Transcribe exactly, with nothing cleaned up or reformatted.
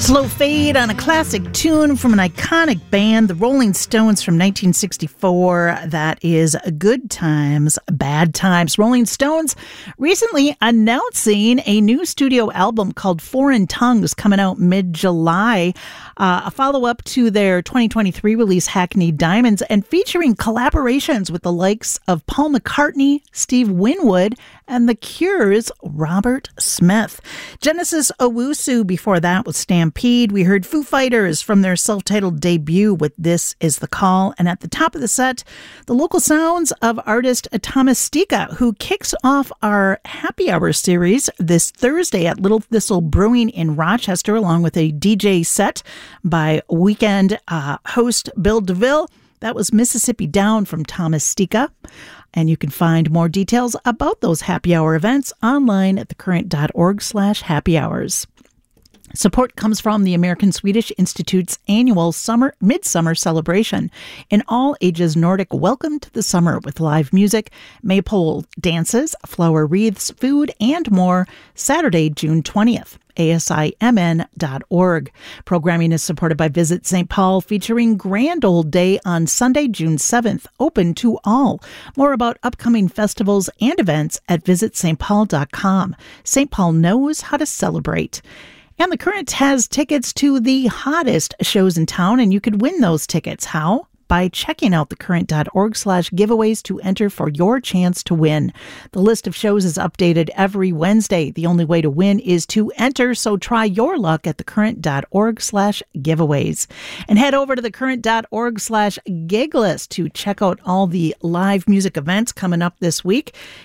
Slow fade on a classic tune from an iconic band, the Rolling Stones, from nineteen sixty-four. That is Good Times, Bad Times. Rolling Stones recently announcing a new studio album called Foreign Tongues, coming out mid-July, uh, a follow-up to their twenty twenty-three release Hackneyed Diamonds, and featuring collaborations with the likes of Paul McCartney, Steve Winwood, and The Cure's Robert Smith. Genesis Owusu before that was Stampede. We heard Foo Fighters from their self-titled debut with This Is the Call. And at the top of the set, the local sounds of artist Atomistica, who kicks off our Happy Hour series this Thursday at Little Thistle Brewing in Rochester, along with a D J set by weekend uh, host Bill DeVille. That was Mississippi Down from Thomastica. And you can find more details about those happy hour events online at thecurrent.org slash happy hours. Support comes from the American Swedish Institute's annual summer midsummer celebration. In all ages Nordic, welcome to the summer with live music, maypole dances, flower wreaths, food, and more. Saturday, June twentieth. A S I M N dot org. Programming is supported by Visit Saint Paul, featuring Grand Old Day on Sunday, June seventh, open to all. More about upcoming festivals and events at visit st paul dot com. Saint Paul knows how to celebrate. And The Current has tickets to the hottest shows in town, and you could win those tickets. How? By checking out thecurrent.org slash giveaways to enter for your chance to win. The list of shows is updated every Wednesday. The only way to win is to enter, so try your luck at thecurrent.org slash giveaways. And head over to thecurrent.org slash gig list to check out all the live music events coming up this week.